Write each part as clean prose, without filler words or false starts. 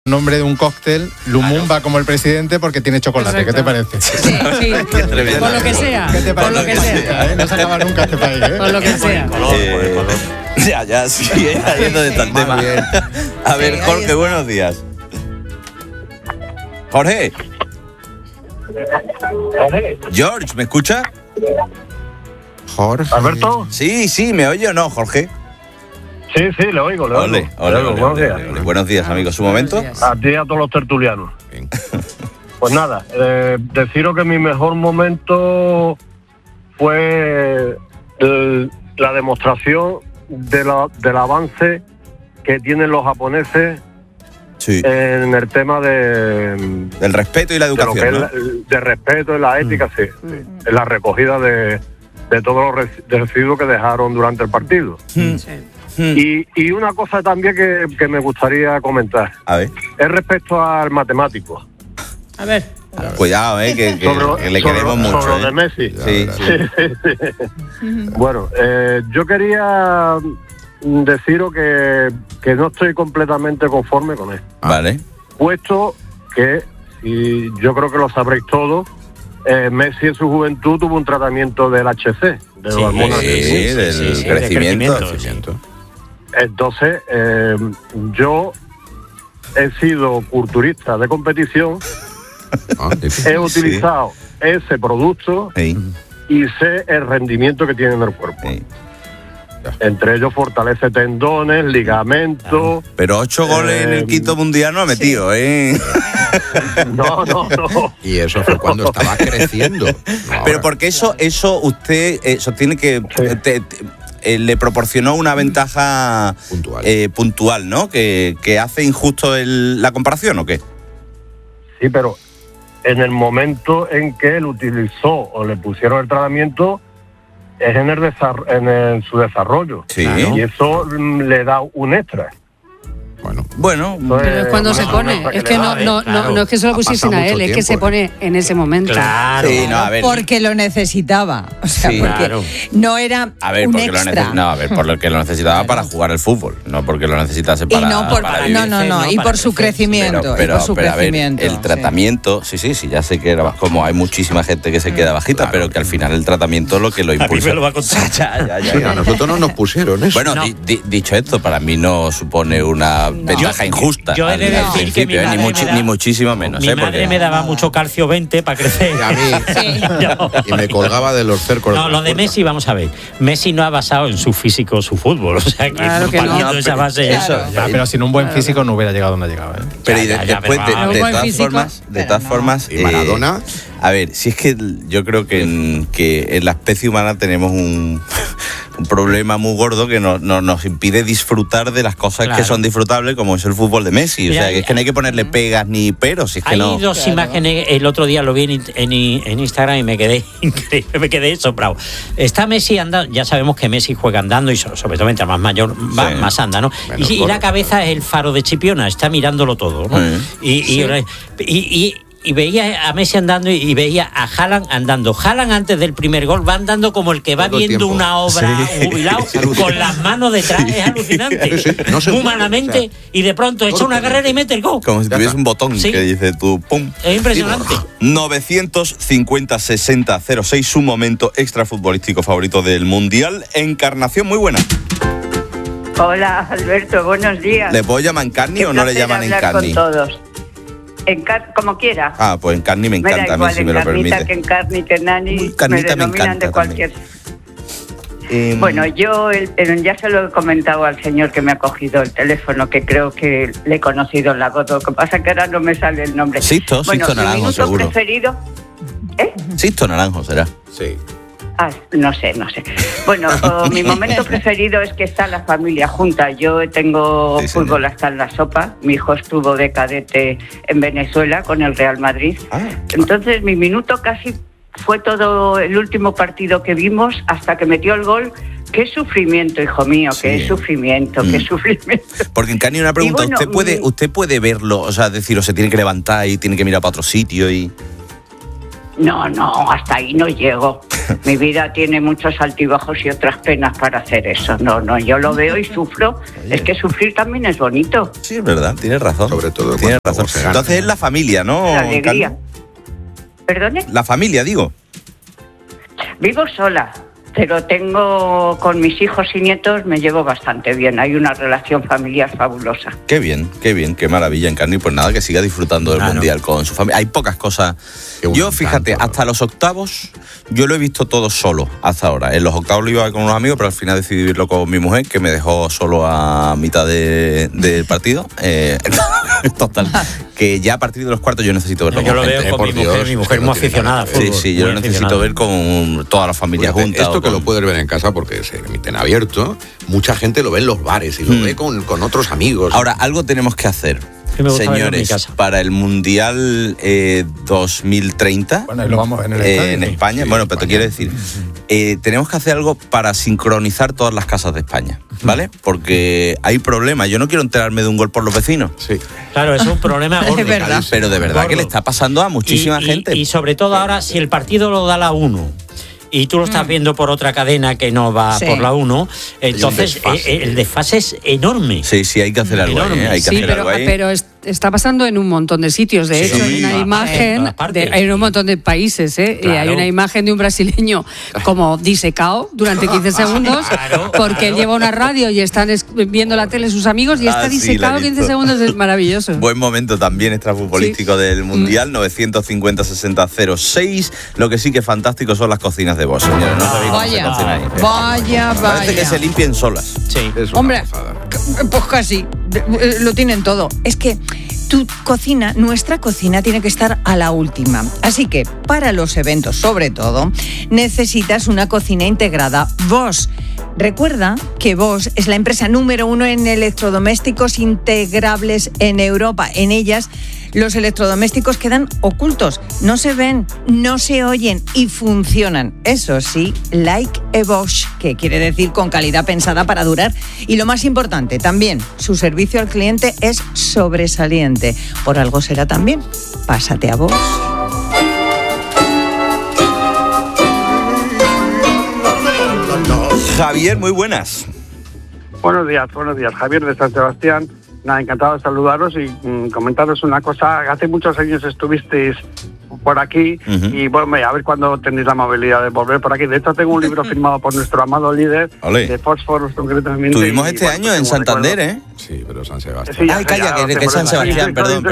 Nombre de un cóctel, Lumumba como el presidente porque tiene chocolate. Exacto. ¿Qué te parece? Sí. Por lo que sea. ¿Qué te parece? Por lo que sea. No se acaba nunca este país, ¿eh? Por lo que sea. Ya, sí, ahí es donde está el tema. bien. A ver, Sí, ahí Jorge, está. buenos días. Jorge. George, ¿me escucha? Jorge. ¿Alberto? Sí, ¿me oye o no, Jorge? Sí, le oigo. Ole. Buenos días. Buenos días, amigos. ¿Un momento? Buenos días. A ti y a todos los tertulianos. Pues nada, deciros que mi mejor momento fue la demostración del avance que tienen los japoneses Sí. en el tema de El respeto y la lo que educación, es ¿no? de respeto y la ética, sí. En la recogida de todos los residuos que dejaron durante el partido. Sí. Y una cosa también que me gustaría comentar A ver, es respecto al matemático. A ver. cuidado, que le queremos mucho. Sobre lo de Messi. Sí. Bueno, yo quería deciros que no estoy completamente conforme con esto. Vale. Puesto que, y yo creo que lo sabréis todos, Messi en su juventud tuvo un tratamiento del HC, de hormonas. Del crecimiento. Entonces, yo he sido culturista de competición, he utilizado ese producto Sí. y sé el rendimiento que tiene en el cuerpo. Sí. Entre ellos fortalece tendones, ligamentos. Pero 8 goles en el quinto mundial no ha metido, ¿eh? No. Y eso fue cuando estaba creciendo. No Pero ahora. porque eso usted sostiene que le proporcionó una ventaja puntual, ¿no? Que hace injusto la comparación, ¿o qué? Sí, pero en el momento en que él utilizó o le pusieron el tratamiento, es en su desarrollo. Sí. Y eso le da un extra. Bueno, Pero es cuando se pone. Es que no es que se lo pusiesen a él, es que se pone en ese momento. Claro. sí, no, a ver. Porque lo necesitaba. O sea, Sí, porque claro. no era A ver, un porque extra. por lo que lo necesitaba para jugar al fútbol, no porque lo necesitase Y para no por para vivir. y por su crecimiento. Pero, y por su a ver, crecimiento. el tratamiento, sí, ya sé que era como hay muchísima gente que se queda bajita, pero que al final el tratamiento es lo que lo impulsa. A mí me lo va a contar. Sí, a nosotros no nos pusieron eso. Bueno, dicho esto, para mí no supone una ventaja injusta. Yo he de al decir que principio, mi madre ni muchísimo menos. Mi madre me daba mucho calcio 20 para crecer. Y a mí. Y me colgaba de los cercos. No, lo de Messi, vamos a ver. Messi no ha basado en su físico su fútbol. O sea, que Claro que partiendo no. de esa base. Claro. Pero sin un buen físico no hubiera llegado donde ha llegado, ¿eh? Pero y Ya, después, pero vamos. Un buen físico, de todas formas, Y Maradona. a ver, si es que yo creo que en la especie humana tenemos un problema muy gordo que nos impide disfrutar de las cosas que son disfrutables, como es el fútbol de Messi. Mira, o sea, que es que no hay que ponerle pegas ni peros, si es que Hay no. dos imágenes, el otro día lo vi en Instagram y me quedé increíble, me quedé sobrado. Está Messi andando, ya sabemos que Messi juega andando y sobre todo mientras más mayor va, Sí. más anda, ¿no? Menos Y corre. la cabeza es el faro de Chipiona, está mirándolo todo, ¿no? Y veía a Messi andando y veía a Haaland andando. Haaland antes del primer gol va andando como el que va Todo el viendo tiempo. una obra jubilado con las manos detrás. Es alucinante. Sí. No se mueve, Humanamente. o sea, y de pronto echa una carrera y mete el gol. Como si tuviese un botón Sí. que dice tú, ¡pum! Es impresionante. 950-60-06, su momento extra futbolístico favorito del Mundial. Encarnación, muy buena. Hola, Alberto, buenos días. ¿Le puedo llamar Encarni Qué o no le placer llaman hablar Encarni? con todos. Como quiera. Ah, pues Encarni me Me da encanta a mí, igual, si me lo Encarnita, permite. que Encarni, que Nani, Carnita me me denominan encanta de cualquier... también. Bueno, yo ya se lo he comentado al señor que me ha cogido el teléfono, que creo que le he conocido en la voz, lo que pasa es que ahora no me sale el nombre. Sisto mi Naranjo, minuto seguro. preferido... Sisto Naranjo será. Sí. No sé. Bueno, mi momento preferido es que está la familia junta. Yo tengo Sí, señor. fútbol hasta en la sopa. Mi hijo estuvo de cadete en Venezuela con el Real Madrid. Entonces mi minuto casi fue todo el último partido que vimos hasta que metió el gol. Qué sufrimiento, hijo mío, Sí. qué sufrimiento. Porque Encarni, una pregunta, Y bueno, ¿usted puede verlo? O sea, decir, o se tiene que levantar y tiene que mirar para otro sitio y... No, hasta ahí no llego. Mi vida tiene muchos altibajos y otras penas para hacer eso. No, yo lo veo y sufro. Oye. Es que sufrir también es bonito. Sí, es verdad, tienes razón. Sobre todo tienes razón. Entonces es la familia, ¿no? La alegría. ¿Perdone? La familia, digo. Vivo sola, pero tengo con mis hijos y nietos, me llevo bastante bien. Hay una relación familiar fabulosa. Qué bien, qué maravilla, Encarni. Pues nada, que siga disfrutando del Mundial con su familia. Hay pocas cosas. Yo, fíjate, hasta los octavos, yo lo he visto todo solo hasta ahora. En los octavos lo iba con unos amigos, pero al final decidí vivirlo con mi mujer, que me dejó solo a mitad del partido. Total. Que ya a partir de los cuartos yo necesito verlo. Yo lo veo con mi mujer muy aficionada. Sí, yo lo necesito ver con toda la familia junta. Esto que lo puedes ver en casa porque se emite en abierto, mucha gente lo ve en los bares y lo ve con otros amigos. Ahora, algo tenemos que hacer. Señores, para el Mundial 2030 lo vamos a ver en el estadio, en España, bueno, pero te quiero decir, tenemos que hacer algo para sincronizar todas las casas de España, ¿vale? Porque hay problemas. Yo no quiero enterarme de un gol por los vecinos. Sí. Claro, es un problema gordo. Es verdad. Pero de verdad que le está pasando a muchísima gente. Y sobre todo ahora, si el partido lo da la 1 y tú lo estás viendo por otra cadena que no va por la 1, entonces el desfase es enorme. Sí, hay que hacer algo ahí. Hay que hacer algo ahí. Pero está pasando en un montón de sitios. De hecho, hay una imagen, hay un montón de países, y hay una imagen de un brasileño como disecado durante 15 segundos, porque él lleva una radio y están viendo la tele sus amigos y está disecado 15 segundos. Es maravilloso. Buen momento también extrafutbolístico del Mundial, 950-60-06. Lo que sí que es fantástico son las cocinas de Bosch, señores. No sabéis cómo se cocina ahí. Vaya. Parece que se limpien solas. Sí. Hombre, pues casi. Lo tienen todo. Es que tu cocina, nuestra cocina, tiene que estar a la última. Así que, para los eventos, sobre todo, necesitas una cocina integrada Bosch. Recuerda que Bosch es la empresa número 1 en electrodomésticos integrables en Europa. En ellas, los electrodomésticos quedan ocultos, no se ven, no se oyen y funcionan. Eso sí, like a Bosch, que quiere decir con calidad pensada para durar. Y lo más importante, también, su servicio al cliente es sobresaliente. Por algo será también. Pásate a Bosch. Javier, muy buenas. Buenos días, Javier de San Sebastián. Nada, encantado de saludaros y comentaros una cosa. Hace muchos años estuvisteis por aquí y bueno, a ver cuándo tenéis la amabilidad de volver por aquí. De hecho, tengo un libro firmado por nuestro amado líder de Fósforos, concretamente. Tuvimos este año en Santander, ¿eh? Sí, pero San Sebastián. Sí, calla, que es San Sebastián, perdón.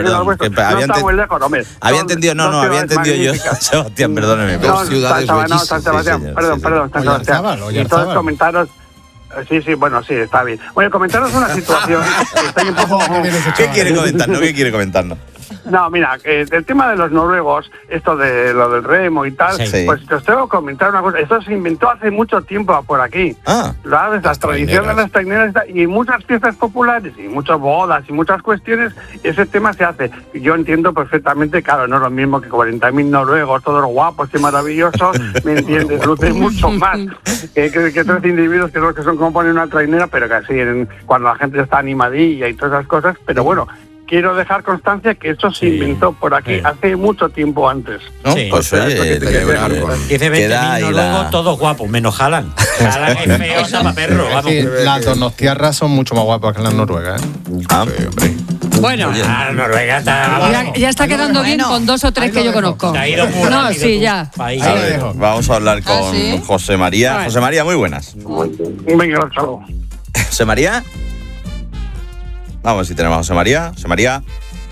Había entendido, había entendido yo San Sebastián, perdóneme. Dos ciudades bellísimas. San Sebastián, perdón, San Sebastián. Y entonces comentaros... Sí, está bien. Bueno, comentaros una situación. Estoy un poco... ¿Qué quiere comentarnos? No, mira, el tema de los noruegos, esto de lo del remo y tal, pues os tengo que comentar una cosa. Esto se inventó hace mucho tiempo por aquí. Las tradiciones de las traineras y muchas fiestas populares y muchas bodas y muchas cuestiones, ese tema se hace. Y yo entiendo perfectamente, claro, no es lo mismo que 40.000 noruegos, todos guapos y maravillosos, ¿me entiendes? Luce mucho más que 13 individuos que son como ponen una trainera, pero que así, cuando la gente está animadilla y todas esas cosas, pero bueno, quiero dejar constancia que esto se inventó por aquí hace mucho tiempo antes. ¿No? Pues oye, dice 20.000 noruegos, todos guapos, menos Haaland. Haaland es feo, para perro. Las donostiarras son mucho más guapas que las noruegas, ¿eh? Hombre. Bueno, Noruega está... Ya está quedando bien con 2 o 3 que yo conozco. No, sí, ya. Vamos a hablar con José María. José María, muy buenas. Venga, chao. José María. Vamos a ver si tenemos a José María. José María.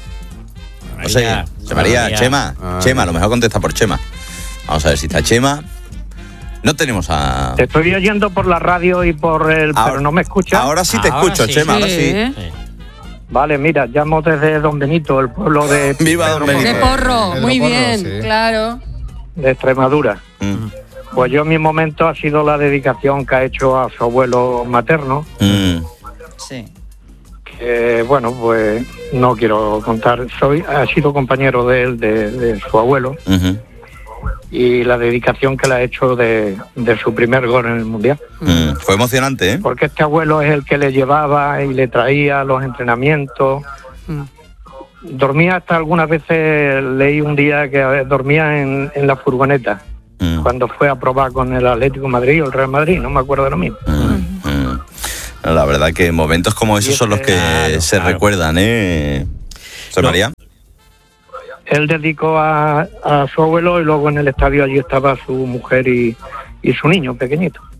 Chema. Chema, a lo mejor contesta por Chema. Vamos a ver si está Chema. No tenemos a... Te estoy oyendo por la radio y por el... pero no me escuchas. Ahora sí te escucho, Chema, ahora sí. Vale, mira, llamo desde Don Benito, el pueblo de... ¡Viva Don Benito! De Porro, muy bien, claro. De Extremadura. Pues yo en mi momento ha sido la dedicación que ha hecho a su abuelo materno. Sí. Bueno, pues no quiero contar. Ha sido compañero de él, de su abuelo. Y la dedicación que le ha hecho de su primer gol en el Mundial. Fue emocionante, ¿eh? Porque este abuelo es el que le llevaba y le traía los entrenamientos. dormía hasta algunas veces, leí un día que dormía en la furgoneta, cuando fue a probar con el Atlético de Madrid o el Real Madrid, no me acuerdo de lo mismo. La verdad que momentos como esos son los que se recuerdan, José María. Él dedicó a su abuelo y luego en el estadio allí estaba su mujer y su niño pequeñito.